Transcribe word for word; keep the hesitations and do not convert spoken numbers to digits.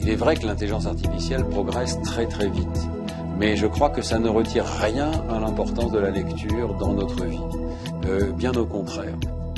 Il est vrai que l'intelligence artificielle progresse très très vite, mais je crois que ça ne retire rien à l'importance de la lecture dans notre vie, euh, bien au contraire.